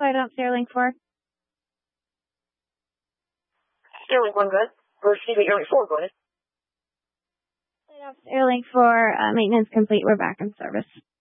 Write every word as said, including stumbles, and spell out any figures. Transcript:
Flight off Airlink four. Airlink one, go ahead. Or excuse me, Airlink four, go ahead. Flight off Airlink four, uh, maintenance complete. We're back in service.